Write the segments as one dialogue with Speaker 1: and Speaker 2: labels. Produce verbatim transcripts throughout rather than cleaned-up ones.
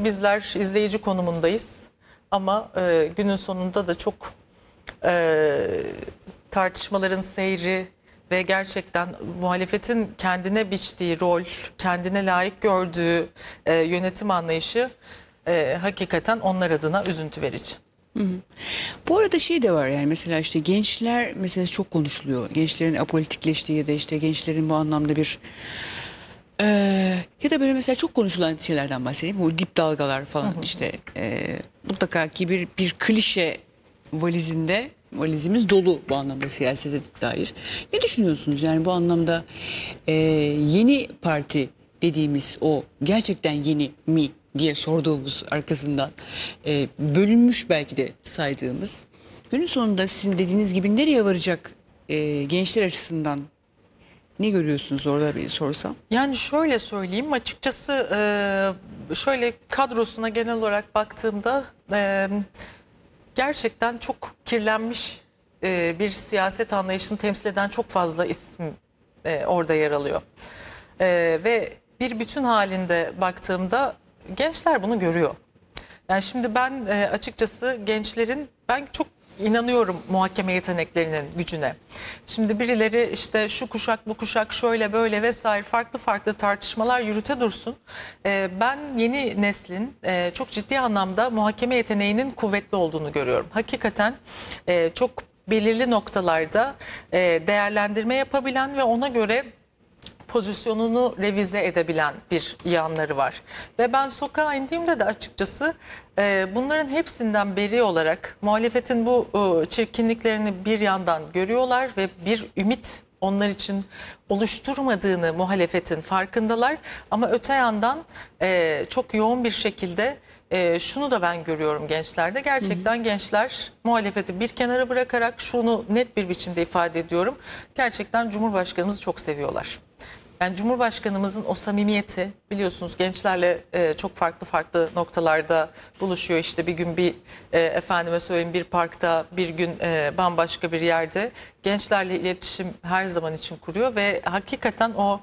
Speaker 1: bizler izleyici konumundayız. Ama e, günün sonunda da çok e, tartışmaların seyri ve gerçekten muhalefetin kendine biçtiği rol, kendine layık gördüğü e, yönetim anlayışı e, hakikaten onlar adına üzüntü verici.
Speaker 2: Hı hı. Bu arada şey de var, yani mesela işte gençler meselesi çok konuşuluyor. Gençlerin apolitikleştiği ya da işte gençlerin bu anlamda bir e, ya da böyle mesela çok konuşulan şeylerden bahsedeyim. Bu dip dalgalar falan, hı hı. işte e, mutlaka ki bir bir klişe valizinde valizimiz dolu bu anlamda siyasete dair. Ne düşünüyorsunuz yani bu anlamda e, yeni parti dediğimiz o gerçekten yeni mi diye sorduğumuz arkasından e, bölünmüş belki de saydığımız günün sonunda sizin dediğiniz gibi nereye varacak e, gençler açısından ne görüyorsunuz orada bir sorsam?
Speaker 1: Yani şöyle söyleyeyim açıkçası, e, şöyle kadrosuna genel olarak baktığımda e, gerçekten çok kirlenmiş e, bir siyaset anlayışını temsil eden çok fazla isim e, orada yer alıyor. E, ve bir bütün halinde baktığımda gençler bunu görüyor. Yani şimdi ben e, açıkçası gençlerin, ben çok inanıyorum muhakeme yeteneklerinin gücüne. Şimdi birileri işte şu kuşak bu kuşak şöyle böyle vesaire farklı farklı tartışmalar yürüte dursun. E, ben yeni neslin e, çok ciddi anlamda muhakeme yeteneğinin kuvvetli olduğunu görüyorum. Hakikaten e, çok belirli noktalarda e, değerlendirme yapabilen ve ona göre pozisyonunu revize edebilen bir yanları var. Ve ben sokağa indiğimde de açıkçası e, bunların hepsinden beri olarak muhalefetin bu e, çirkinliklerini bir yandan görüyorlar ve bir ümit onlar için oluşturmadığını muhalefetin farkındalar. Ama öte yandan e, çok yoğun bir şekilde e, şunu da ben görüyorum gençlerde. Gerçekten hı hı. gençler muhalefeti bir kenara bırakarak şunu net bir biçimde ifade ediyorum. Gerçekten Cumhurbaşkanımızı çok seviyorlar. Yani Cumhurbaşkanımızın o samimiyeti, biliyorsunuz gençlerle e, çok farklı farklı noktalarda buluşuyor. İşte bir gün bir e, efendime söyleyeyim bir parkta, bir gün e, bambaşka bir yerde gençlerle iletişim her zaman için kuruyor ve hakikaten o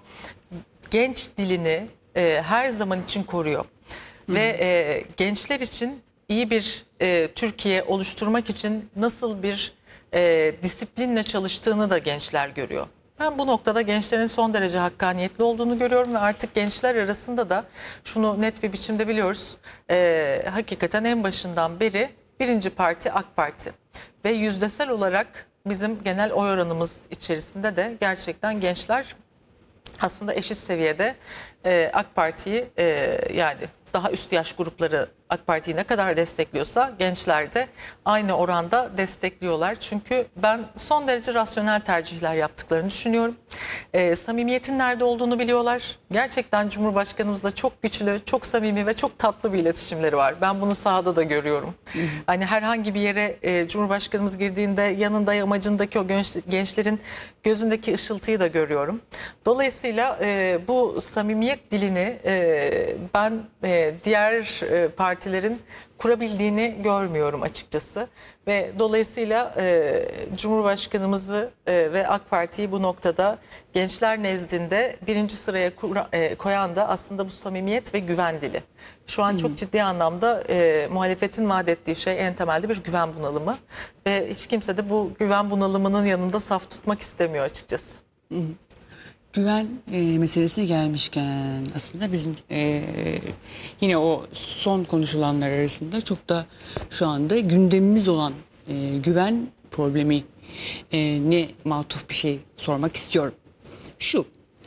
Speaker 1: genç dilini e, her zaman için koruyor. Hı. Ve e, gençler için iyi bir e, Türkiye oluşturmak için nasıl bir e, disiplinle çalıştığını da gençler görüyor. Ben bu noktada gençlerin son derece hakkaniyetli olduğunu görüyorum ve artık gençler arasında da şunu net bir biçimde biliyoruz. Ee, hakikaten en başından beri birinci parti AK Parti ve yüzdesel olarak bizim genel oy oranımız içerisinde de gerçekten gençler aslında eşit seviyede e, AK Parti'yi e, yani daha üst yaş grupları AK Parti'yi ne kadar destekliyorsa gençler de aynı oranda destekliyorlar. Çünkü ben son derece rasyonel tercihler yaptıklarını düşünüyorum. E, samimiyetin nerede olduğunu biliyorlar. Gerçekten Cumhurbaşkanımızla çok güçlü, çok samimi ve çok tatlı bir iletişimleri var. Ben bunu sahada da görüyorum. Hı hı. Hani herhangi bir yere e, Cumhurbaşkanımız girdiğinde yanında yamacındaki o genç, gençlerin gözündeki ışıltıyı da görüyorum. Dolayısıyla e, bu samimiyet dilini e, ben e, diğer e, partilerin kurabildiğini görmüyorum açıkçası. Ve dolayısıyla e, Cumhurbaşkanımızı e, ve AK Parti'yi bu noktada gençler nezdinde birinci sıraya kura, e, koyan da aslında bu samimiyet ve güven dili. Şu an hmm. çok ciddi anlamda e, muhalefetin vaat ettiği şey en temelde bir güven bunalımı. Ve hiç kimse de bu güven bunalımının yanında saf tutmak istemiyor açıkçası.
Speaker 2: Hmm. Güven e, meselesine gelmişken aslında bizim e, yine o son konuşulanlar arasında çok da şu anda gündemimiz olan e, güven problemi e, ne matuf bir şey sormak istiyorum. Şu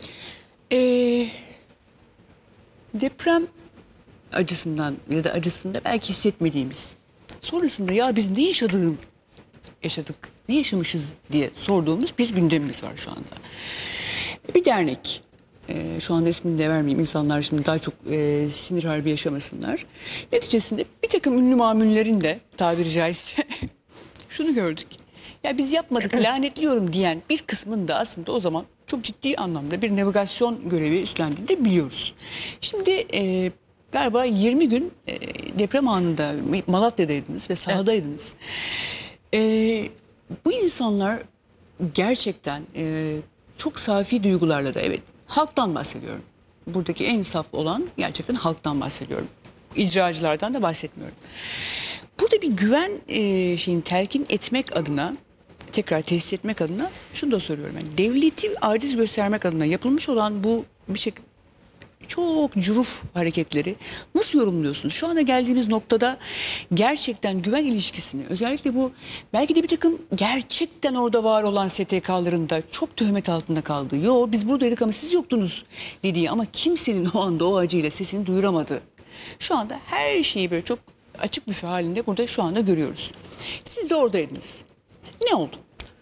Speaker 2: e, deprem acısından ya da acısında belki hissetmediğimiz sonrasında ya biz ne yaşadığım yaşadık ne yaşamışız diye sorduğumuz bir gündemimiz var şu anda. Bir dernek, e, şu anda ismini de vermeyeyim, insanlar şimdi daha çok e, sinir harbi yaşamasınlar. Neticesinde bir takım ünlü mamullerin de tabiri caizse şunu gördük. Ya biz yapmadık lanetliyorum diyen bir kısmın da aslında o zaman çok ciddi anlamda bir navigasyon görevi üstlendiğini de biliyoruz. Şimdi e, galiba yirmi gün e, deprem anında Malatya'daydınız ve sahadaydınız. E, bu insanlar gerçekten... E, çok safi duygularla da, evet, halktan bahsediyorum. Buradaki en saf olan gerçekten halktan bahsediyorum. icracılardan da bahsetmiyorum. Burada bir güven e, şeyini telkin etmek adına, tekrar tesis etmek adına şunu da soruyorum. Yani devleti aciz göstermek adına yapılmış olan bu bir şey çok cüruf hareketleri nasıl yorumluyorsunuz? Şu anda geldiğimiz noktada gerçekten güven ilişkisini, özellikle bu belki de bir takım gerçekten orada var olan S T K'ların da çok töhmet altında kaldığı, yo biz buradaydık ama siz yoktunuz dediği ama kimsenin o anda o acıyla sesini duyuramadığı. Şu anda her şeyi böyle çok açık büfe halinde burada şu anda görüyoruz. Siz de oradaydınız. Ne oldu?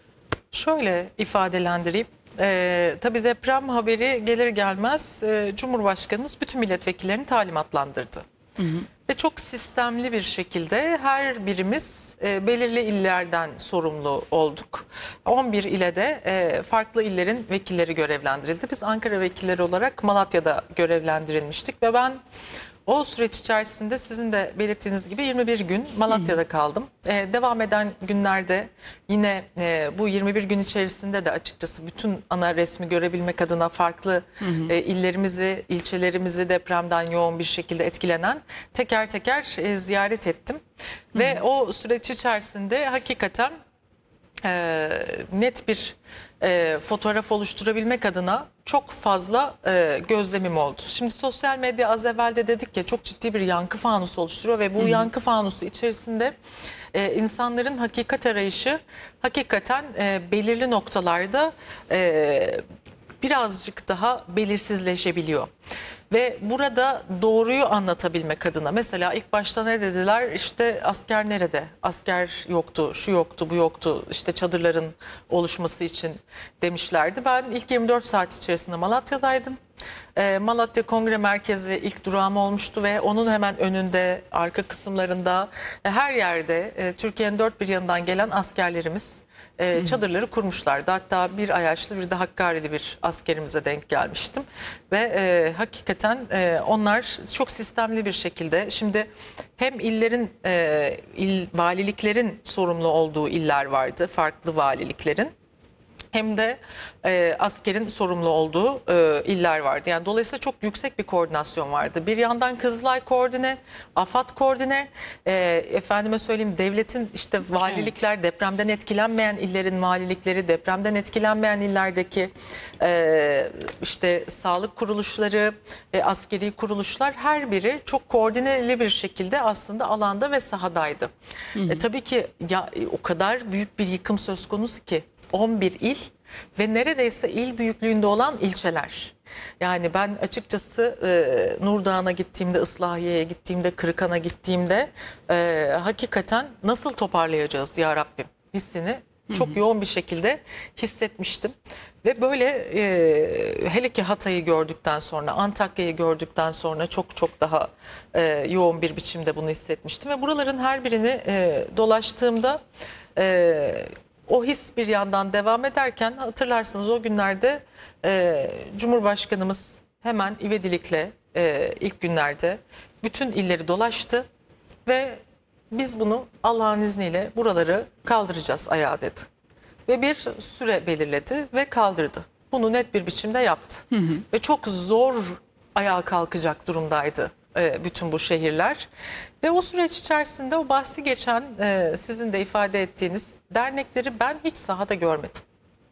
Speaker 1: Şöyle ifadelendireyim. Ee, tabii deprem haberi gelir gelmez e, Cumhurbaşkanımız bütün milletvekillerini talimatlandırdı. Hı hı. Ve çok sistemli bir şekilde her birimiz e, belirli illerden sorumlu olduk. on bir ile de e, farklı illerin vekilleri görevlendirildi. Biz Ankara vekilleri olarak Malatya'da görevlendirilmiştik ve ben o süreç içerisinde sizin de belirttiğiniz gibi yirmi bir gün Malatya'da kaldım. Ee, devam eden günlerde yine e, bu yirmi bir gün içerisinde de açıkçası bütün ana resmi görebilmek adına farklı hı hı. E, illerimizi, ilçelerimizi depremden yoğun bir şekilde etkilenen teker teker e, ziyaret ettim. Hı hı. Ve o süreç içerisinde hakikaten e, net bir e, fotoğraf oluşturabilmek adına çok fazla e, gözlemim oldu. Şimdi sosyal medya az evvel de dedik ya çok ciddi bir yankı fanusu oluşturuyor ve bu Hı. yankı fanusu içerisinde e, insanların hakikat arayışı hakikaten e, belirli noktalarda e, birazcık daha belirsizleşebiliyor. Ve burada doğruyu anlatabilmek adına mesela ilk başta ne dediler, işte asker nerede, asker yoktu, şu yoktu, bu yoktu, işte çadırların oluşması için demişlerdi. Ben ilk yirmi dört saat içerisinde Malatya'daydım. E, Malatya Kongre Merkezi ilk durağım olmuştu ve onun hemen önünde, arka kısımlarında, e, her yerde e, Türkiye'nin dört bir yanından gelen askerlerimiz e, çadırları kurmuşlardı. Hatta bir Ayaşlı bir de Hakkari'li bir askerimize denk gelmiştim. Ve e, hakikaten e, onlar çok sistemli bir şekilde, şimdi hem illerin, e, il, valiliklerin sorumlu olduğu iller vardı, farklı valiliklerin. Hem de e, askerin sorumlu olduğu e, iller vardı. Yani dolayısıyla çok yüksek bir koordinasyon vardı. Bir yandan Kızılay koordine, AFAD koordine, e, efendime söyleyeyim devletin işte valilikler, evet. depremden etkilenmeyen illerin valilikleri, depremden etkilenmeyen illerdeki e, işte sağlık kuruluşları, e, askeri kuruluşlar, her biri çok koordineli bir şekilde aslında alanda ve sahadaydı. Hı hı. E, tabii ki ya, o kadar büyük bir yıkım söz konusu ki. on bir il ve neredeyse il büyüklüğünde olan ilçeler. Yani ben açıkçası e, Nurdağ'a gittiğimde, Islahiye'ye gittiğimde, Kırıkan'a gittiğimde e, hakikaten nasıl toparlayacağız ya Rabbim hissini çok hı hı. yoğun bir şekilde hissetmiştim. Ve böyle e, hele ki Hatay'ı gördükten sonra, Antakya'yı gördükten sonra çok çok daha e, yoğun bir biçimde bunu hissetmiştim. Ve buraların her birini e, dolaştığımda E, o his bir yandan devam ederken hatırlarsınız o günlerde e, Cumhurbaşkanımız hemen ivedilikle e, ilk günlerde bütün illeri dolaştı ve biz bunu Allah'ın izniyle buraları kaldıracağız ayağa dedi. Ve bir süre belirledi ve kaldırdı. Bunu net bir biçimde yaptı. Hı hı. Ve çok zor ayağa kalkacak durumdaydı e, bütün bu şehirler. Ve o süreç içerisinde o bahsi geçen e, sizin de ifade ettiğiniz dernekleri ben hiç sahada görmedim.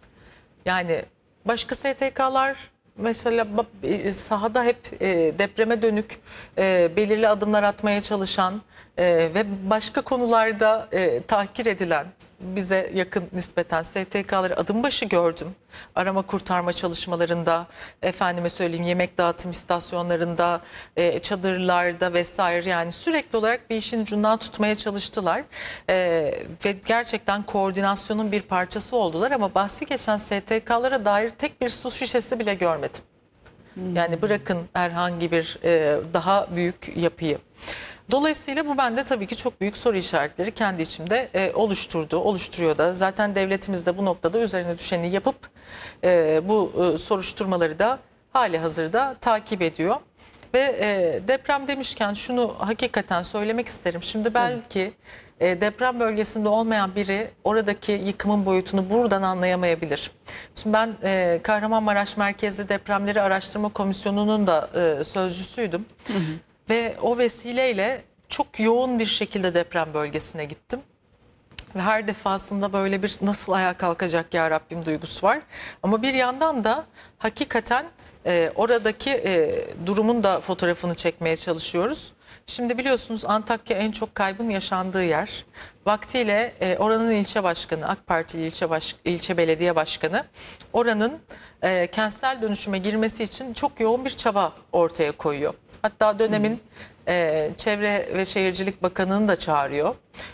Speaker 1: Yani başka S T K'lar mesela e, sahada hep e, depreme dönük e, belirli adımlar atmaya çalışan e, ve başka konularda e, tahkir edilen, bize yakın nispeten S T K'ları adım başı gördüm. Arama kurtarma çalışmalarında, efendime söyleyeyim yemek dağıtım istasyonlarında, e, çadırlarda vesaire, yani sürekli olarak bir işin ucundan tutmaya çalıştılar. E, ve gerçekten koordinasyonun bir parçası oldular ama bahsi geçen S T K'lara dair tek bir su şişesi bile görmedim. Hmm. Yani bırakın herhangi bir e, daha büyük yapıyı. Dolayısıyla bu bende tabii ki çok büyük soru işaretleri kendi içimde e, oluşturdu, oluşturuyor da. Zaten devletimiz de bu noktada üzerine düşeni yapıp e, bu e, soruşturmaları da hali hazırda takip ediyor. Ve e, deprem demişken şunu hakikaten söylemek isterim. Şimdi belki e, deprem bölgesinde olmayan biri oradaki yıkımın boyutunu buradan anlayamayabilir. Şimdi ben e, Kahramanmaraş Merkezli Depremleri Araştırma Komisyonu'nun da e, sözcüsüydüm. Hı hı. Ve o vesileyle çok yoğun bir şekilde deprem bölgesine gittim. Ve her defasında böyle bir nasıl ayağa kalkacak ya Rabbim duygusu var. Ama bir yandan da hakikaten e, oradaki e, durumun da fotoğrafını çekmeye çalışıyoruz. Şimdi biliyorsunuz Antakya en çok kaybın yaşandığı yer. Vaktiyle e, oranın ilçe başkanı, AK Partili ilçe, baş, ilçe belediye başkanı oranın e, kentsel dönüşüme girmesi için çok yoğun bir çaba ortaya koyuyor. Hatta dönemin e, Çevre ve Şehircilik Bakanı'nı da çağırıyor.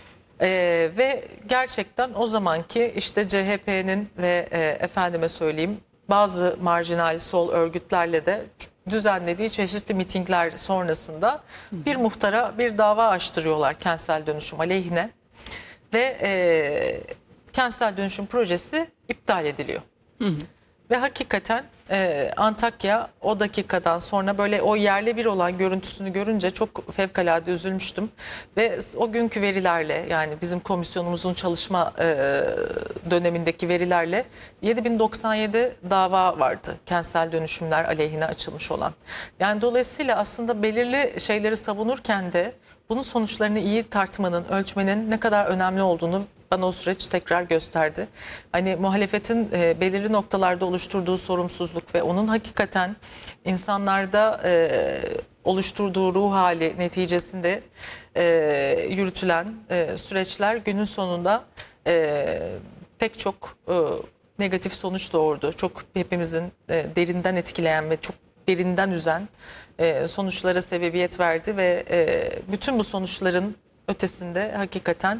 Speaker 1: Ee, ve gerçekten o zamanki işte C H P'nin ve e, efendime söyleyeyim bazı marjinal sol örgütlerle de düzenlediği çeşitli mitingler sonrasında bir muhtara bir dava açtırıyorlar kentsel dönüşüm aleyhine ve e, kentsel dönüşüm projesi iptal ediliyor. Hı hı. Ve hakikaten e, Antakya o dakikadan sonra böyle o yerle bir olan görüntüsünü görünce çok fevkalade üzülmüştüm. Ve o günkü verilerle yani bizim komisyonumuzun çalışma e, dönemindeki verilerle yedi bin doksan yedi dava vardı kentsel dönüşümler aleyhine açılmış olan. Yani dolayısıyla aslında belirli şeyleri savunurken de bunun sonuçlarını iyi tartmanın, ölçmenin ne kadar önemli olduğunu bana o süreç tekrar gösterdi. Hani muhalefetin e, belirli noktalarda oluşturduğu sorumsuzluk ve onun hakikaten insanlarda e, oluşturduğu ruh hali neticesinde e, yürütülen e, süreçler günün sonunda e, pek çok e, negatif sonuç doğurdu. Çok hepimizin e, derinden etkileyen ve çok derinden üzen e, sonuçlara sebebiyet verdi ve e, bütün bu sonuçların ötesinde hakikaten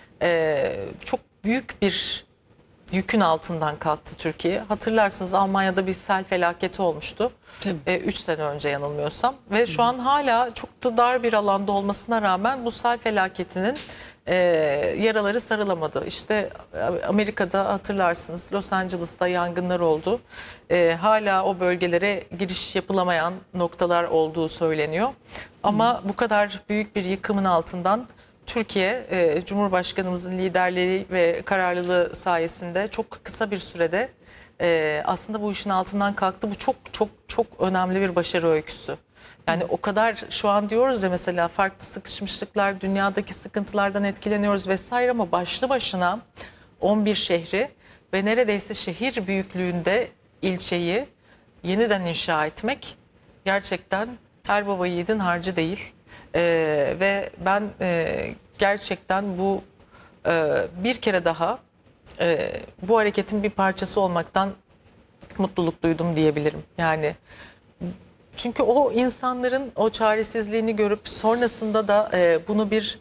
Speaker 1: Ee, çok büyük bir yükün altından kalktı Türkiye. Hatırlarsınız Almanya'da bir sel felaketi olmuştu. Ee, üç sene önce yanılmıyorsam. Ve şu an hala çok da dar bir alanda olmasına rağmen bu sel felaketinin e, yaraları sarılamadı. İşte Amerika'da hatırlarsınız Los Angeles'ta yangınlar oldu. E, hala o bölgelere giriş yapılamayan noktalar olduğu söyleniyor. Ama bu kadar büyük bir yıkımın altından Türkiye, e, Cumhurbaşkanımızın liderliği ve kararlılığı sayesinde çok kısa bir sürede e, aslında bu işin altından kalktı. Bu çok çok çok önemli bir başarı öyküsü. Yani o kadar şu an diyoruz ya mesela farklı sıkışmışlıklar, dünyadaki sıkıntılardan etkileniyoruz vesaire ama başlı başına on bir şehri ve neredeyse şehir büyüklüğünde ilçeyi yeniden inşa etmek gerçekten her baba yiğidin harcı değil. Ee, ve ben e, gerçekten bu e, bir kere daha e, bu hareketin bir parçası olmaktan mutluluk duydum diyebilirim. Yani çünkü o insanların o çaresizliğini görüp sonrasında da e, bunu bir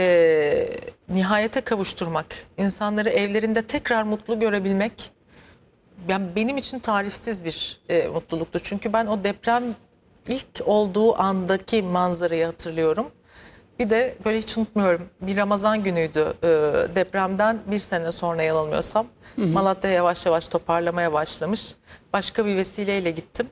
Speaker 1: e, nihayete kavuşturmak, insanları evlerinde tekrar mutlu görebilmek yani benim için tarifsiz bir e, mutluluktu. Çünkü ben o deprem İlk olduğu andaki manzarayı hatırlıyorum. Bir de böyle hiç unutmuyorum bir Ramazan günüydü e, depremden bir sene sonra yanılmıyorsam. Hı hı. Malatya yavaş yavaş toparlamaya başlamış. Başka bir vesileyle gittim.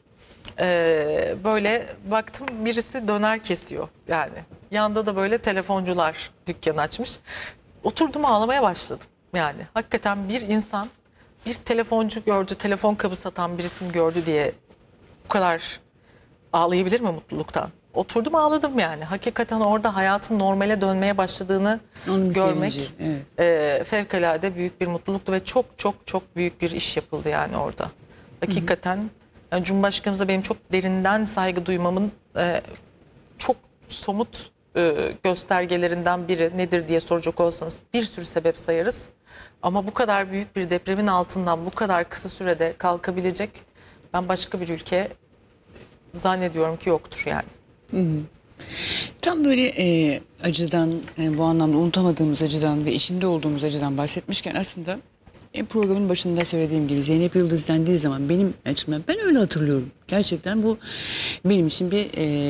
Speaker 1: E, böyle baktım birisi döner kesiyor yani. Yanda da böyle telefoncular dükkan açmış. Oturdum ağlamaya başladım yani. Hakikaten bir insan bir telefoncu gördü, telefon kabı satan birisini gördü diye bu kadar ağlayabilir mi mutluluktan? Oturdum ağladım yani. Hakikaten orada hayatın normale dönmeye başladığını
Speaker 2: Onun
Speaker 1: görmek
Speaker 2: sevinci, evet.
Speaker 1: e, fevkalade büyük bir mutluluktu ve çok çok çok büyük bir iş yapıldı yani orada. Hakikaten hı hı. Yani Cumhurbaşkanımıza benim çok derinden saygı duymamın e, çok somut e, göstergelerinden biri nedir diye soracak olsanız bir sürü sebep sayarız. Ama bu kadar büyük bir depremin altından bu kadar kısa sürede kalkabilecek ben başka bir ülke zannediyorum ki yoktur yani.
Speaker 2: Hı hı. Tam böyle e, acıdan, e, bu anlamda unutamadığımız acıdan ve içinde olduğumuz acıdan bahsetmişken aslında e, programın başında söylediğim gibi Zeynep Yıldız dendiği zaman benim açımdan ben öyle hatırlıyorum. Gerçekten bu benim için bir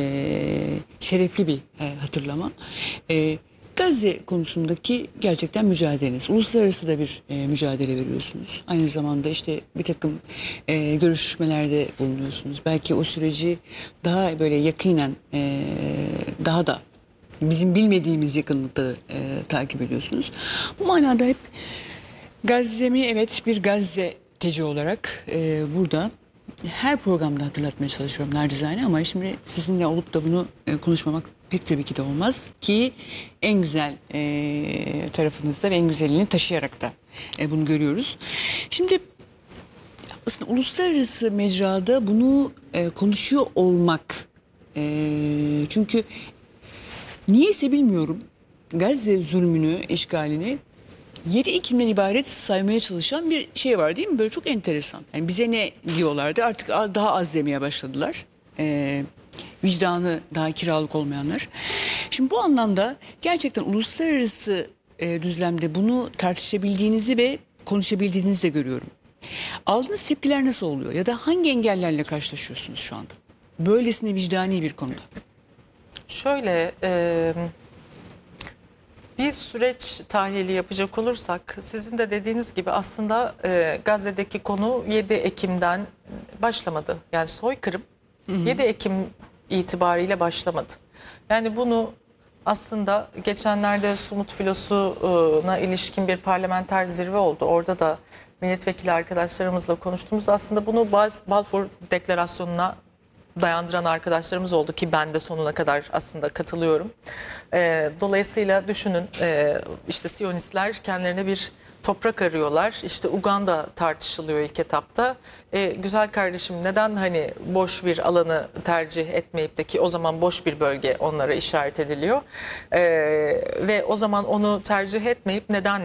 Speaker 2: e, şerefli bir e, hatırlama. E, Gazze konusundaki gerçekten mücadeleniz. Uluslararası da bir e, mücadele veriyorsunuz. Aynı zamanda işte bir takım e, görüşmelerde bulunuyorsunuz. Belki o süreci daha böyle yakinen e, daha da bizim bilmediğimiz yakınlıkta e, takip ediyorsunuz. Bu manada hep Gazze'mi evet bir gazeteci olarak e, burada her programda hatırlatmaya çalışıyorum nacizane, ama şimdi sizinle olup da bunu e, konuşmamak pek tabii ki de olmaz ki en güzel e, tarafınızda ve en güzelini taşıyarak da e, bunu görüyoruz. Şimdi aslında uluslararası mecrada bunu e, konuşuyor olmak, e, çünkü niyeyse bilmiyorum, Gazze zulmünü, işgalini yedi Ekim'den ibaret saymaya çalışan bir şey var değil mi? Böyle çok enteresan. Yani bize ne diyorlardı, artık daha az demeye başladılar. Ee, vicdanı daha kiralık olmayanlar. Şimdi bu anlamda gerçekten uluslararası e, düzlemde bunu tartışabildiğinizi ve konuşabildiğinizi de görüyorum. Aldığınız tepkiler nasıl oluyor ya da hangi engellerle karşılaşıyorsunuz şu anda? Böylesine vicdani bir konuda.
Speaker 1: Şöyle e, bir süreç tahlili yapacak olursak, sizin de dediğiniz gibi aslında e, Gazze'deki konu yedi Ekim'den başlamadı. Yani soykırım hı hı. yedi Ekim itibariyle başlamadı. Yani bunu aslında geçenlerde Sumut Filosu'na ilişkin bir parlamenter zirve oldu. Orada da milletvekili arkadaşlarımızla konuştuğumuzda aslında bunu Balfour Deklarasyonu'na dayandıran arkadaşlarımız oldu ki ben de sonuna kadar aslında katılıyorum. E, dolayısıyla düşünün e, işte Siyonistler kendilerine bir toprak arıyorlar. İşte Uganda tartışılıyor ilk etapta. E, güzel kardeşim, neden hani boş bir alanı tercih etmeyip de, ki o zaman boş bir bölge onlara işaret ediliyor. E, ve o zaman onu tercih etmeyip neden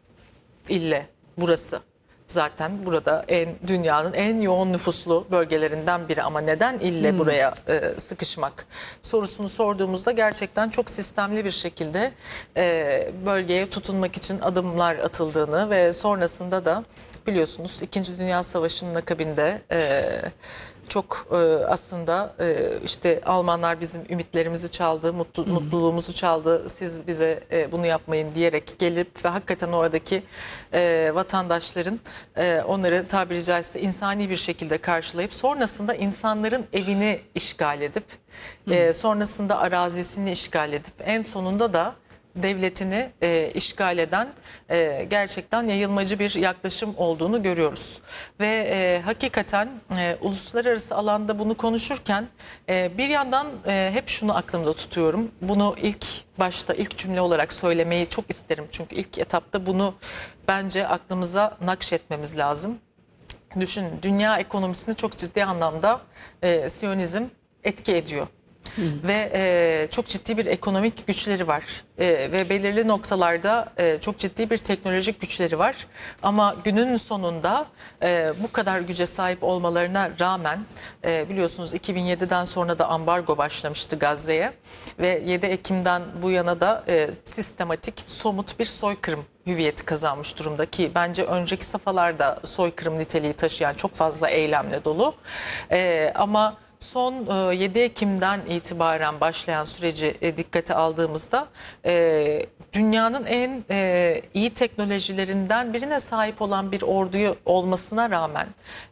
Speaker 1: ille burası? Zaten burada en dünyanın en yoğun nüfuslu bölgelerinden biri, ama neden ille hmm. buraya e, sıkışmak sorusunu sorduğumuzda gerçekten çok sistemli bir şekilde e, bölgeye tutunmak için adımlar atıldığını ve sonrasında da biliyorsunuz İkinci Dünya Savaşı'nın akabinde e, çok e, aslında e, işte Almanlar bizim ümitlerimizi çaldı, mutlu, hmm. mutluluğumuzu çaldı, siz bize e, bunu yapmayın diyerek gelip ve hakikaten oradaki e, vatandaşların e, onları tabiri caizse insani bir şekilde karşılayıp sonrasında insanların evini işgal edip hmm. e, sonrasında arazisini işgal edip en sonunda da devletini e, işgal eden e, gerçekten yayılmacı bir yaklaşım olduğunu görüyoruz. Ve e, hakikaten e, uluslararası alanda bunu konuşurken e, bir yandan e, hep şunu aklımda tutuyorum. Bunu ilk başta ilk cümle olarak söylemeyi çok isterim. Çünkü ilk etapta bunu bence aklımıza nakşetmemiz lazım. Düşünün, dünya ekonomisini çok ciddi anlamda e, Siyonizm etki ediyor. Hmm. Ve e, çok ciddi bir ekonomik güçleri var e, ve belirli noktalarda e, çok ciddi bir teknolojik güçleri var. Ama günün sonunda e, bu kadar güce sahip olmalarına rağmen e, biliyorsunuz iki bin yediden sonra da ambargo başlamıştı Gazze'ye ve yedi Ekim'den bu yana da e, sistematik somut bir soykırım hüviyeti kazanmış durumda ki bence önceki safhalarda soykırım niteliği taşıyan çok fazla eylemle dolu e, ama son yedi Ekim'den itibaren başlayan süreci dikkate aldığımızda e, dünyanın en e, iyi teknolojilerinden birine sahip olan bir orduyu olmasına rağmen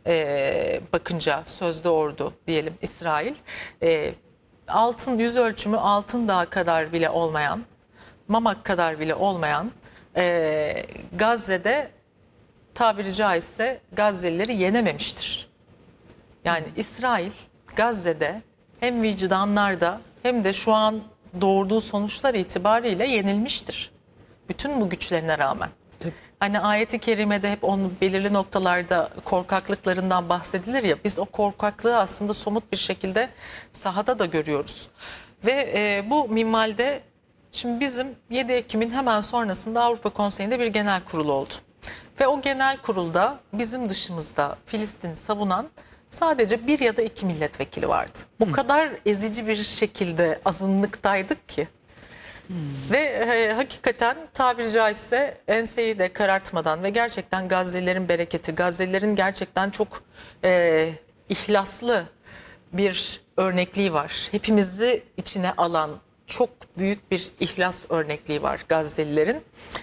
Speaker 1: e, bakınca sözde ordu diyelim İsrail, e, altın yüz ölçümü Altın Dağ kadar bile olmayan, Mamak kadar bile olmayan e, Gazze'de tabiri caizse Gazze'lileri yenememiştir. Yani İsrail Gazze'de hem vicdanlarda hem de şu an doğurduğu sonuçlar itibariyle yenilmiştir. Bütün bu güçlerine rağmen. Tabii. Hani ayet-i kerimede hep onun belirli noktalarda korkaklıklarından bahsedilir ya, biz o korkaklığı aslında somut bir şekilde sahada da görüyoruz. Ve e, bu minvalde şimdi bizim yedi Ekim'in hemen sonrasında Avrupa Konseyi'nde bir genel kurul oldu. Ve o genel kurulda bizim dışımızda Filistin'i savunan sadece bir ya da iki milletvekili vardı. O hmm. kadar ezici bir şekilde azınlıktaydık ki. Hmm. Ve e, hakikaten tabiri caizse enseyi de karartmadan ve gerçekten Gazze'lilerin bereketi, Gazze'lilerin gerçekten çok e, ihlaslı bir örnekliği var. Hepimizi içine alan çok büyük bir ihlas örnekliği var Gazze'lilerin.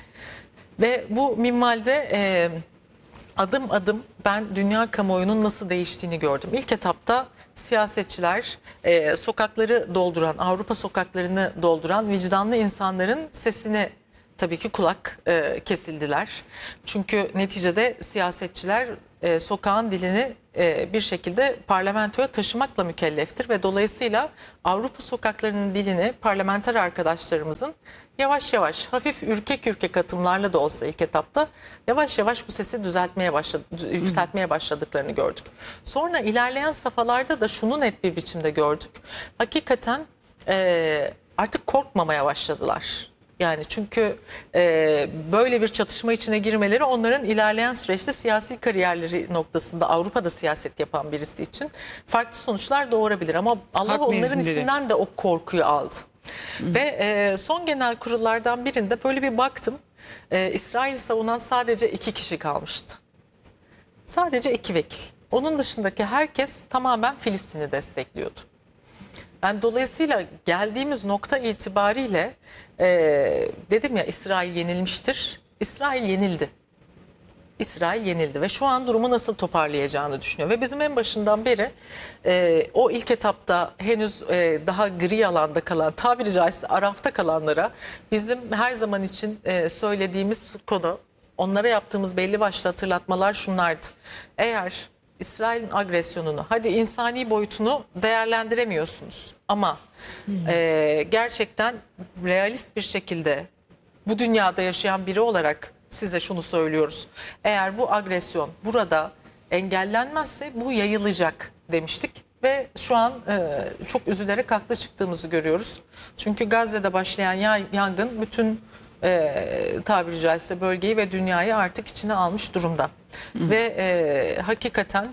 Speaker 1: Ve bu minvalde E, adım adım ben dünya kamuoyunun nasıl değiştiğini gördüm. İlk etapta siyasetçiler e, sokakları dolduran, Avrupa sokaklarını dolduran vicdanlı insanların sesini tabii ki kulak e, kesildiler. Çünkü neticede siyasetçiler e, sokağın dilini e, bir şekilde parlamentoya taşımakla mükelleftir ve dolayısıyla Avrupa sokaklarının dilini parlamenter arkadaşlarımızın yavaş yavaş hafif ürkek ürkek atımlarla da olsa ilk etapta yavaş yavaş bu sesi düzeltmeye başladı, yükseltmeye başladıklarını gördük. Sonra ilerleyen safhalarda da şunu net bir biçimde gördük. Hakikaten e, artık korkmamaya başladılar. Yani çünkü e, böyle bir çatışma içine girmeleri onların ilerleyen süreçte siyasi kariyerleri noktasında Avrupa'da siyaset yapan birisi için farklı sonuçlar doğurabilir. Ama Allah
Speaker 2: Hak
Speaker 1: onların
Speaker 2: nezdinde de.
Speaker 1: içinden de o korkuyu aldı. Ve e, son genel kurullardan birinde böyle bir baktım. E, İsrail'i savunan sadece iki kişi kalmıştı. Sadece iki vekil. Onun dışındaki herkes tamamen Filistin'i destekliyordu. Yani dolayısıyla geldiğimiz nokta itibariyle e, dedim ya İsrail yenilmiştir. İsrail yenildi. İsrail yenildi ve şu an durumu nasıl toparlayacağını düşünüyor. Ve bizim en başından beri e, o ilk etapta henüz e, daha gri alanda kalan, tabiri caizse arafta kalanlara bizim her zaman için e, söylediğimiz konu, onlara yaptığımız belli başlı hatırlatmalar şunlardı. Eğer İsrail'in agresyonunu, hadi insani boyutunu değerlendiremiyorsunuz ama e, gerçekten realist bir şekilde bu dünyada yaşayan biri olarak size şunu söylüyoruz. Eğer bu agresyon burada engellenmezse bu yayılacak demiştik ve şu an e, çok üzülerek haklı çıktığımızı görüyoruz. Çünkü Gazze'de başlayan ya- yangın bütün e, tabiri caizse bölgeyi ve dünyayı artık içine almış durumda. Hı. Ve e, hakikaten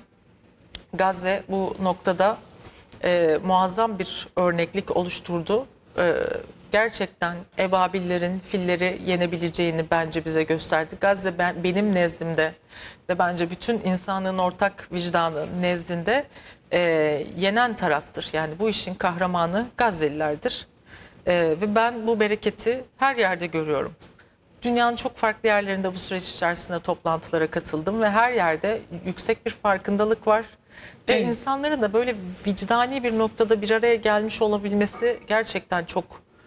Speaker 1: Gazze bu noktada e, muazzam bir örneklik oluşturdu. E, gerçekten ebabillerin filleri yenebileceğini bence bize gösterdi. Gazze ben, benim nezdimde ve bence bütün insanlığın ortak vicdanı nezdinde e, yenen taraftır. Yani bu işin kahramanı Gazze'lilerdir. E, ve ben bu bereketi her yerde görüyorum. Dünyanın çok farklı yerlerinde bu süreç içerisinde toplantılara katıldım ve her yerde yüksek bir farkındalık var. Ve
Speaker 2: Evet.
Speaker 1: insanların da böyle vicdani bir noktada bir araya gelmiş olabilmesi gerçekten çok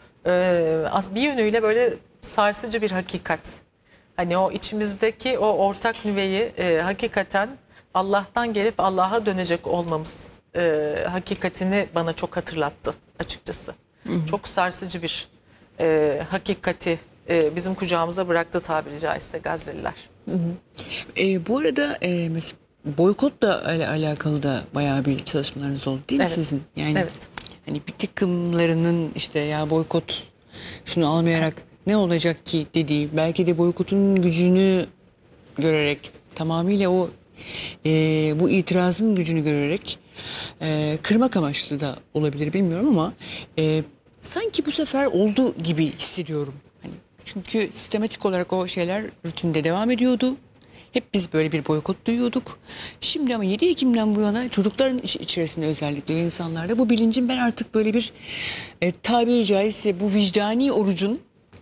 Speaker 1: e, bir yönüyle böyle sarsıcı bir hakikat. Hani o içimizdeki o ortak nüveyi e, hakikaten Allah'tan gelip Allah'a dönecek olmamız e, hakikatini bana çok hatırlattı açıkçası. Hı hı. Çok sarsıcı bir e, hakikati e, bizim kucağımıza bıraktı tabiri caizse Gazze'liler.
Speaker 2: Hı hı. E, bu arada e, mesela boykotla al- alakalı da bayağı bir çalışmalarınız oldu değil mi
Speaker 1: Evet.
Speaker 2: sizin? Yani
Speaker 1: Evet.
Speaker 2: hani bir takımlarının işte ya boykot şunu almayarak ne olacak ki dediği, belki de boykotun gücünü görerek tamamıyla o e, bu itirazın gücünü görerek e, kırmak amaçlı da olabilir bilmiyorum ama e, sanki bu sefer oldu gibi hissediyorum. Hani çünkü sistematik olarak o şeyler rutinde devam ediyordu. Hep biz böyle bir boykot duyuyorduk. Şimdi ama yedi Ekim'den bu yana çocukların iç- içerisinde özellikle insanlarda bu bilincin ben artık böyle bir e, tabiri caizse bu vicdani orucun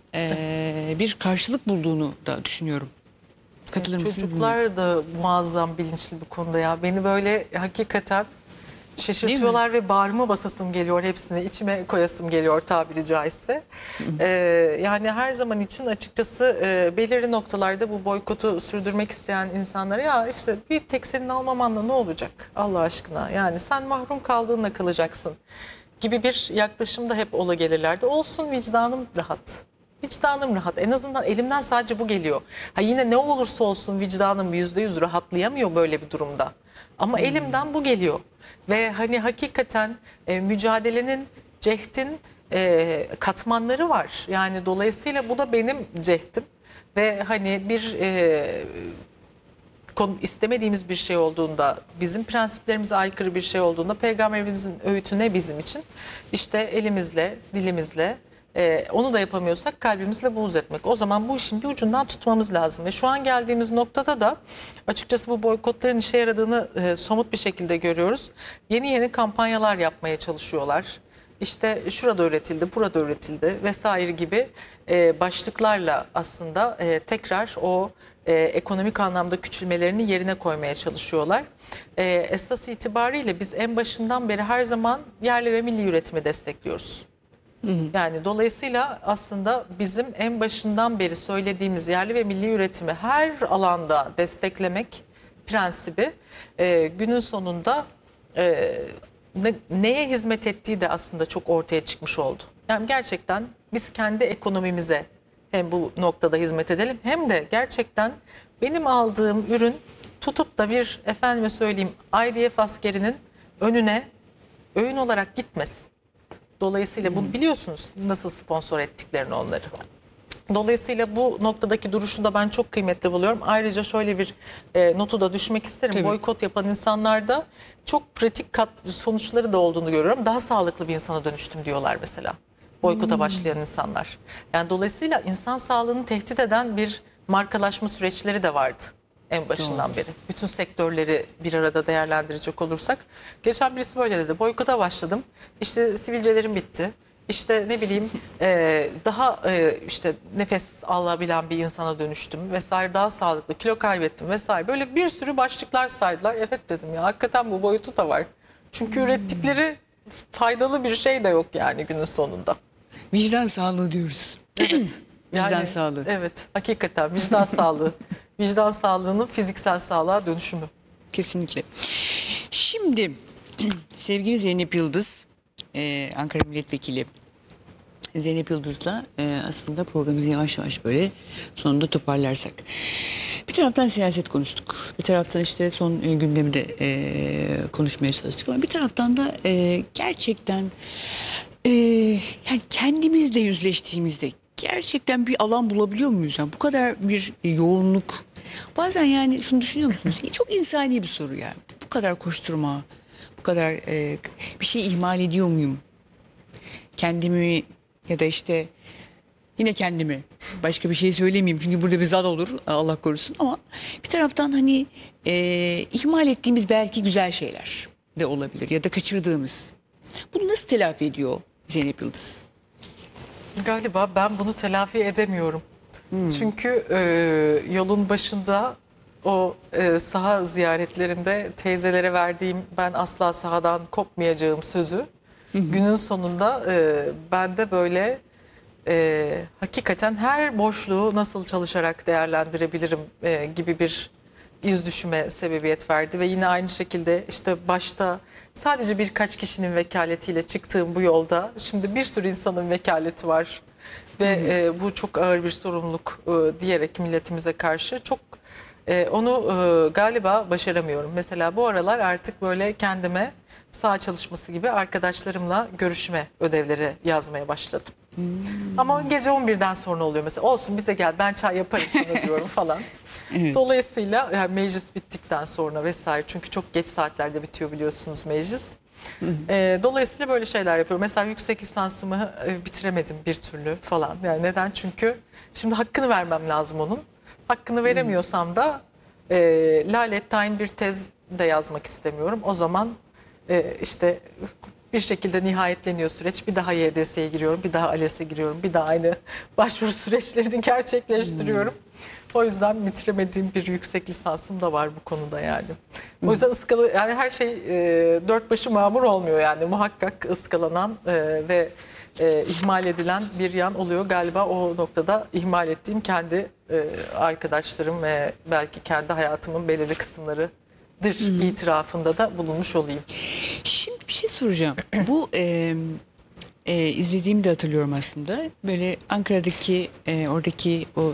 Speaker 2: e, bir karşılık bulduğunu da düşünüyorum. Katılır mısınız bilmiyorum.
Speaker 1: Çocuklar da muazzam bilinçli bu konuda ya. Beni böyle hakikaten şaşırtıyorlar ve bağrıma basasım geliyor hepsini. İçime koyasım geliyor tabiri caizse. Ee, yani her zaman için açıkçası e, belirli noktalarda bu boykotu sürdürmek isteyen insanlara ya işte bir tek senin almamanla ne olacak Allah aşkına? Yani sen mahrum kaldığınla kalacaksın gibi bir yaklaşım da hep ola gelirlerdi. Olsun vicdanım rahat. Vicdanım rahat. En azından elimden sadece bu geliyor. Ha yine ne olursa olsun vicdanım yüzde yüz rahatlayamıyor böyle bir durumda. Ama hmm. elimden bu geliyor. Ve hani hakikaten e, mücadelenin, cehdin e, katmanları var. Yani dolayısıyla bu da benim cehdim. Ve hani bir e, konu, istemediğimiz bir şey olduğunda, bizim prensiplerimize aykırı bir şey olduğunda Peygamberimizin öğütü ne bizim için? İşte elimizle, dilimizle, Ee, onu da yapamıyorsak kalbimizle buğz etmek. O zaman bu işin bir ucundan tutmamız lazım. Ve şu an geldiğimiz noktada da açıkçası bu boykotların işe yaradığını e, somut bir şekilde görüyoruz. Yeni yeni kampanyalar yapmaya çalışıyorlar. İşte şurada üretildi, burada üretildi vesaire gibi e, başlıklarla aslında e, tekrar o e, ekonomik anlamda küçülmelerini yerine koymaya çalışıyorlar. E, esas itibariyle biz en başından beri her zaman yerli ve milli üretimi destekliyoruz. Yani dolayısıyla aslında bizim en başından beri söylediğimiz yerli ve milli üretimi her alanda desteklemek prensibi e, günün sonunda e, ne- neye hizmet ettiği de aslında çok ortaya çıkmış oldu. Yani gerçekten biz kendi ekonomimize hem bu noktada hizmet edelim hem de gerçekten benim aldığım ürün tutup da bir efendime söyleyeyim I D F askerinin önüne öğün olarak gitmesin. Dolayısıyla bu biliyorsunuz nasıl sponsor ettiklerini onları. Dolayısıyla bu noktadaki duruşu da ben çok kıymetli buluyorum. Ayrıca şöyle bir e, notu da düşmek isterim.
Speaker 2: Tabii.
Speaker 1: Boykot yapan insanlarda çok pratik kat, sonuçları da olduğunu görüyorum. Daha sağlıklı bir insana dönüştüm diyorlar mesela. Boykota başlayan insanlar. Yani dolayısıyla insan sağlığını tehdit eden bir markalaşma süreçleri de vardı en başından beri. Bütün sektörleri bir arada değerlendirecek olursak. Geçen birisi böyle dedi. Boykota başladım. İşte sivilcelerim bitti. İşte ne bileyim e, daha e, işte nefes alabilen bir insana dönüştüm vesaire, daha sağlıklı, kilo kaybettim vesaire. Böyle bir sürü başlıklar saydılar. Evet dedim ya, hakikaten bu boyutu da var. Çünkü ürettikleri faydalı bir şey de yok yani günün sonunda.
Speaker 2: Vicdan sağlığı diyoruz.
Speaker 1: Evet.
Speaker 2: Vicdan sağlığı.
Speaker 1: Evet, hakikaten vicdan sağlığı. Vicdan sağlığının fiziksel sağlığa dönüşümü.
Speaker 2: Kesinlikle. Şimdi sevgili Zeynep Yıldız, e, Ankara Milletvekili Zeynep Yıldız'la e, aslında programımızı yavaş yavaş böyle sonunda toparlarsak. Bir taraftan siyaset konuştuk. Bir taraftan işte son e, gündemi de e, konuşmaya çalıştık. Ama bir taraftan da e, gerçekten e, yani kendimizle yüzleştiğimizde gerçekten bir alan bulabiliyor muyuz? Yani bu kadar bir yoğunluk. Bazen yani şunu düşünüyor musunuz? Çok insani bir soru yani. Bu kadar koşturma, bu kadar e, bir şey ihmal ediyor muyum? Kendimi ya da işte yine kendimi, başka bir şey söylemeyeyim çünkü burada bir zat olur, Allah korusun, ama bir taraftan hani e, ihmal ettiğimiz belki güzel şeyler de olabilir ya da kaçırdığımız. Bunu nasıl telafi ediyor Zeynep Yıldız?
Speaker 1: Galiba ben bunu telafi edemiyorum. Çünkü e, yolun başında o e, saha ziyaretlerinde teyzelere verdiğim ben asla sahadan kopmayacağım sözü günün sonunda e, ben de böyle e, hakikaten her boşluğu nasıl çalışarak değerlendirebilirim e, gibi bir iz düşüme sebebiyet verdi ve yine aynı şekilde işte başta sadece birkaç kişinin vekaletiyle çıktığım bu yolda şimdi bir sürü insanın vekaleti var ve e, bu çok ağır bir sorumluluk e, diyerek milletimize karşı çok e, onu e, galiba başaramıyorum. Mesela bu aralar artık böyle kendime saha çalışması gibi arkadaşlarımla görüşme ödevleri yazmaya başladım. Hmm. Ama gece on birden sonra oluyor mesela. Olsun bize gel, ben çay yaparım sana diyorum falan. Evet. Dolayısıyla yani meclis bittikten sonra vesaire, çünkü çok geç saatlerde bitiyor biliyorsunuz meclis. E, dolayısıyla böyle şeyler yapıyorum. Mesela yüksek lisansımı e, bitiremedim bir türlü falan. Yani neden? Çünkü şimdi hakkını vermem lazım onun. Hakkını veremiyorsam da e, lalettayn bir tez de yazmak istemiyorum. O zaman e, işte bir şekilde nihayetleniyor süreç. Bir daha Y D S'ye giriyorum, bir daha ALES'e giriyorum, bir daha aynı başvuru süreçlerini gerçekleştiriyorum. Hmm. O yüzden bitiremediğim bir yüksek lisansım da var bu konuda yani. O yüzden ıskalı, yani her şey e, dört başı mamur olmuyor yani, muhakkak ıskalanan e, ve e, ihmal edilen bir yan oluyor. Galiba o noktada ihmal ettiğim kendi e, arkadaşlarım ve belki kendi hayatımın belirli kısımlarıdır hmm. itirafında da bulunmuş olayım.
Speaker 2: Şimdi bir şey soracağım. Bu e, e, izlediğimde hatırlıyorum aslında. Böyle Ankara'daki e, oradaki o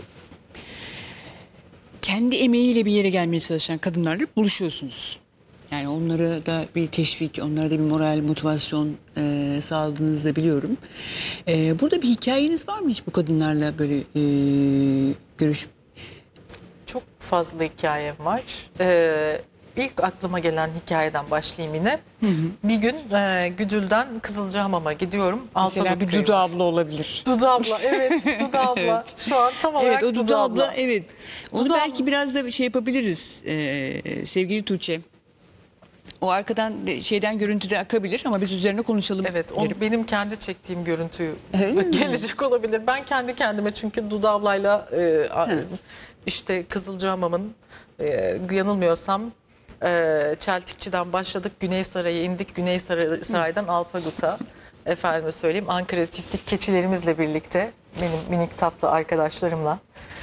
Speaker 2: kendi emeğiyle bir yere gelmeye çalışan kadınlarla buluşuyorsunuz. Yani onlara da bir teşvik, onlara da bir moral, motivasyon e, sağladığınızı da biliyorum. E, burada bir hikayeniz var mı hiç bu kadınlarla böyle e, görüşüp?
Speaker 1: Çok fazla hikayem var. Ee, ilk aklıma gelen hikayeden başlayayım yine. Hı hı. Bir gün e, Güdül'den Kızılcahamam'a gidiyorum.
Speaker 2: Mesela bir Dudu abla olabilir.
Speaker 1: Dudu abla, evet, Dudu abla. Evet. Şu an tam olarak
Speaker 2: evet, o Dudu, Dudu abla. abla. Evet. Onu
Speaker 1: Dudu
Speaker 2: belki
Speaker 1: abla.
Speaker 2: biraz da şey yapabiliriz ee, sevgili Tuğçe. O arkadan şeyden görüntüde akabilir ama biz üzerine konuşalım.
Speaker 1: Evet, onu, benim kendi çektiğim görüntü gelecek olabilir. Ben kendi kendime, çünkü Dudu ablayla e, işte Kızılcahamam'ın e, yanılmıyorsam e, Çeltikçi'den başladık, Güney Saray'a indik, Güney Saray, Saray'dan Alpagut'a. Efendime söyleyeyim, Ankara Tiftik keçilerimizle birlikte, benim minik tatlı arkadaşlarımla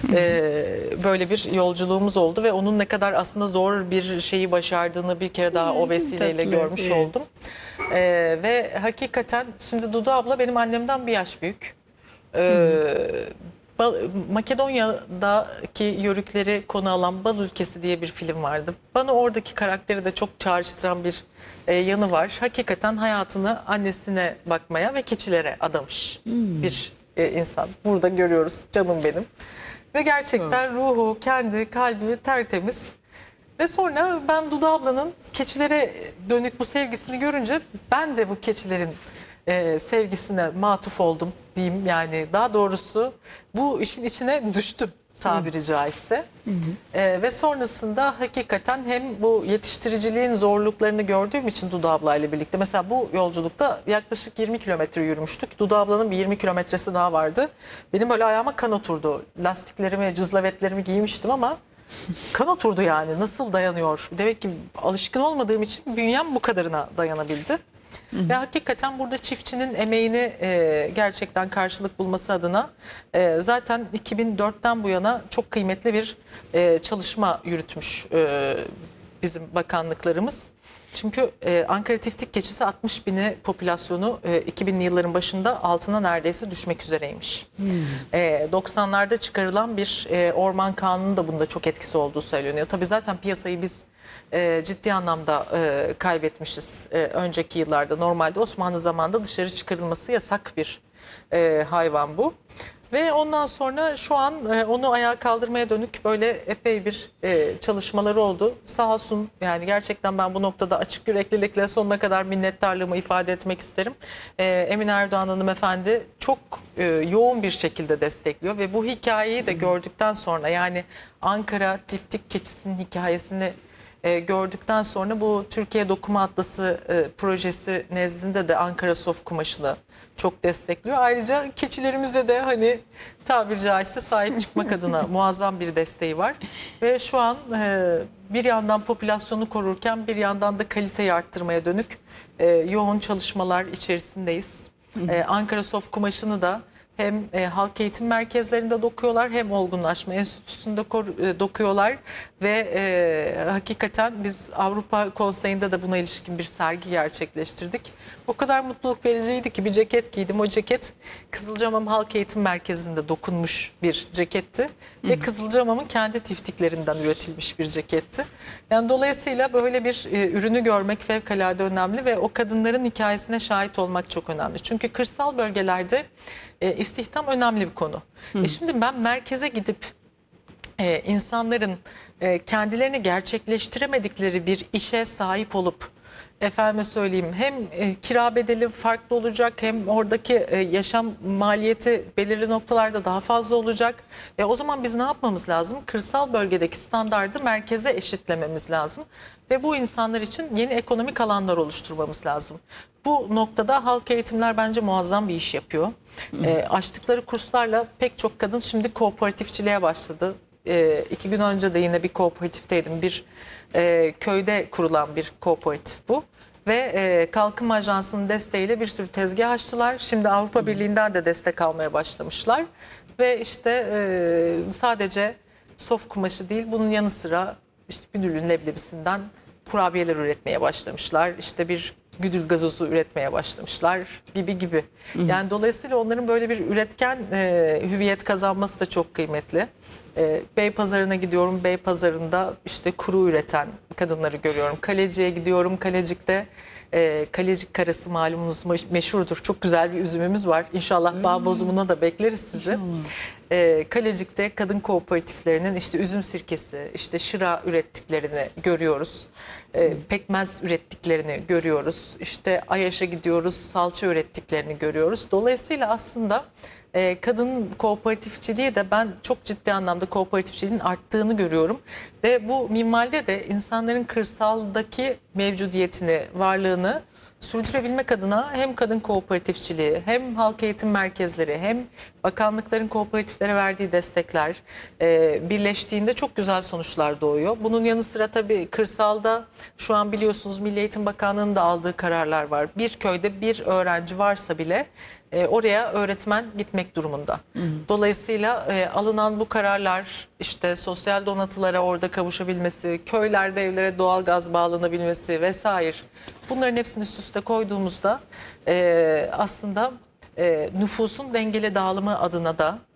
Speaker 1: e, böyle bir yolculuğumuz oldu ve onun ne kadar aslında zor bir şeyi başardığını bir kere daha o
Speaker 2: Çok
Speaker 1: vesileyle
Speaker 2: tatlı,
Speaker 1: görmüş
Speaker 2: evet.
Speaker 1: oldum. E, ve hakikaten şimdi Dudu abla benim annemden bir yaş büyük. E, Ba- Makedonya'daki yörükleri konu alan Bal Ülkesi diye bir film vardı. Bana oradaki karakteri de çok çağrıştıran bir e, yanı var. Hakikaten hayatını annesine bakmaya ve keçilere adamış bir e, insan. Burada görüyoruz, canım benim. Ve gerçekten ruhu, kendi kalbi tertemiz. Ve sonra ben Dudu ablanın keçilere dönük bu sevgisini görünce ben de bu keçilerin e, sevgisine matuf oldum diyeyim. Yani daha doğrusu bu işin içine düştüm tabiri caizse. E, ve sonrasında hakikaten hem bu yetiştiriciliğin zorluklarını gördüğüm için Dudu ablayla birlikte. Mesela bu yolculukta yaklaşık yirmi kilometre yürümüştük. Dudu ablanın bir yirmi kilometresi daha vardı. Benim böyle ayağıma kan oturdu. Lastiklerimi, cızlavetlerimi giymiştim ama kan oturdu yani. Nasıl dayanıyor? Demek ki alışkın olmadığım için bünyem bu kadarına dayanabildi. Ve hakikaten burada çiftçinin emeğini e, gerçekten karşılık bulması adına e, zaten iki bin dörtten bu yana çok kıymetli bir e, çalışma yürütmüş e, bizim bakanlıklarımız. Çünkü e, Ankara tiftik keçisi altmış bini popülasyonu e, iki binli yılların başında altına neredeyse düşmek üzereymiş. Hmm. E, doksanlarda çıkarılan bir e, orman kanunu da bunda çok etkisi olduğu söyleniyor. Tabii zaten piyasayı biz e, ciddi anlamda e, kaybetmişiz e, önceki yıllarda. Normalde Osmanlı zamanında dışarı çıkarılması yasak bir e, hayvan bu. Ve ondan sonra şu an e, onu ayağa kaldırmaya dönük böyle epey bir e, çalışmaları oldu. Sağ olsun, yani gerçekten ben bu noktada açık yüreklilikle sonuna kadar minnettarlığımı ifade etmek isterim. E, Emine Erdoğan hanımefendi çok e, yoğun bir şekilde destekliyor ve bu hikayeyi de gördükten sonra, yani Ankara tiftik keçisinin hikayesini E, gördükten sonra bu Türkiye Dokuma Atlası e, projesi nezdinde de Ankara Sof kumaşını çok destekliyor. Ayrıca keçilerimize de hani tabiri caizse sahip çıkmak adına muazzam bir desteği var. Ve şu an e, bir yandan popülasyonu korurken bir yandan da kaliteyi arttırmaya dönük e, yoğun çalışmalar içerisindeyiz. E, Ankara Sof kumaşını da hem e, halk eğitim merkezlerinde dokuyorlar, hem olgunlaşma enstitüsünde kor- e, dokuyorlar ve e, hakikaten biz Avrupa Konseyi'nde de buna ilişkin bir sergi gerçekleştirdik. O kadar mutluluk vericiydi ki bir ceket giydim. O ceket Kızılcahamam Halk Eğitim Merkezi'nde dokunmuş bir ceketti. Hı. Ve Kızılcahamam'ın kendi tiftiklerinden üretilmiş bir ceketti. Yani dolayısıyla böyle bir e, ürünü görmek fevkalade önemli ve o kadınların hikayesine şahit olmak çok önemli. Çünkü kırsal bölgelerde e, istihdam önemli bir konu. Hı. E şimdi ben merkeze gidip e, insanların e, kendilerini gerçekleştiremedikleri bir işe sahip olup, efendime söyleyeyim, hem e, kira bedeli farklı olacak, hem oradaki e, yaşam maliyeti belirli noktalarda daha fazla olacak. E, o zaman biz ne yapmamız lazım? Kırsal bölgedeki standardı merkeze eşitlememiz lazım. Ve bu insanlar için yeni ekonomik alanlar oluşturmamız lazım. Bu noktada halk eğitimler bence muazzam bir iş yapıyor. E, açtıkları kurslarla pek çok kadın şimdi kooperatifçiliğe başladı. E, iki gün önce de yine bir kooperatifteydim. Bir e, köyde kurulan bir kooperatif bu. Ve e, Kalkınma Ajansı'nın desteğiyle bir sürü tezgah açtılar. Şimdi Avrupa Birliği'nden de destek almaya başlamışlar. Ve işte e, sadece sof kumaşı değil, bunun yanı sıra işte güdülün leblebisinden kurabiyeler üretmeye başlamışlar. İşte bir güdül gazozu üretmeye başlamışlar gibi gibi. Yani dolayısıyla onların böyle bir üretken e, hüviyet kazanması da çok kıymetli. E, Beypazarı'na gidiyorum. Beypazarı'nda işte kuru üreten kadınları görüyorum. Kaleci'ye gidiyorum. Kalecik'te e, Kalecik karası malumunuz meşhurdur. Çok güzel bir üzümümüz var. İnşallah bağ bozumuna da bekleriz sizi. E, Kalecik'te kadın kooperatiflerinin işte üzüm sirkesi, işte şıra ürettiklerini görüyoruz. E, pekmez ürettiklerini görüyoruz. İşte Ayaş'a gidiyoruz, salça ürettiklerini görüyoruz. Dolayısıyla aslında e, kadın kooperatifçiliği de ben çok ciddi anlamda kooperatifçiliğin arttığını görüyorum. Ve bu minvalde de insanların kırsaldaki mevcudiyetini, varlığını sürdürebilmek adına hem kadın kooperatifçiliği, hem halk eğitim merkezleri, hem bakanlıkların kooperatiflere verdiği destekler e, birleştiğinde çok güzel sonuçlar doğuyor. Bunun yanı sıra tabii kırsalda şu an biliyorsunuz Milli Eğitim Bakanlığı'nın da aldığı kararlar var. Bir köyde bir öğrenci varsa bile e, oraya öğretmen gitmek durumunda. Hı hı. Dolayısıyla e, alınan bu kararlar, işte sosyal donatılara orada kavuşabilmesi, köylerde evlere doğalgaz bağlanabilmesi vesaire, bunların hepsini üst üste koyduğumuzda e, aslında e, nüfusun dengeli dağılımı adına da